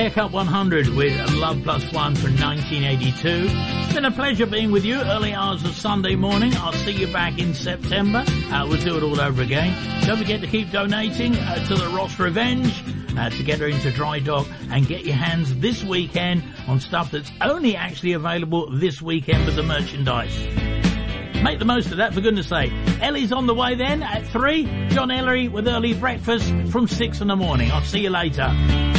Haircut 100 with Love Plus One from 1982. It's been a pleasure being with you early hours of Sunday morning. I'll see you back in September. We'll do it all over again. Don't forget to keep donating to the Ross Revenge to get her into dry dock and get your hands this weekend on stuff that's only actually available this weekend with the merchandise. Make the most of that, for goodness sake. Ellie's on the way then at 3. John Ellery with early breakfast from 6 in the morning. I'll see you later.